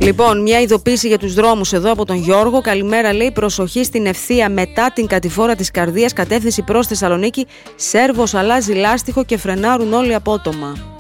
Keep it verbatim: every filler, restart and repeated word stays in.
Λοιπόν, μια ειδοποίηση για τους δρόμους εδώ από τον Γιώργο. Καλημέρα, λέει, προσοχή στην ευθεία μετά την κατηφόρα της Καρδίας, κατεύθυνση προς Θεσσαλονίκη. Σέρβος αλλάζει λάστιχο και φρενάρουν όλοι απότομα.